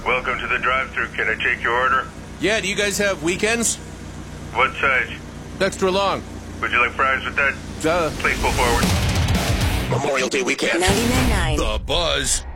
Welcome to the drive-thru. Can I take your order? Yeah, do you guys have weekends? What size? Extra long. Would you like fries with that? Duh. Please pull forward. Memorial Day weekend. 99.9. The Buzz.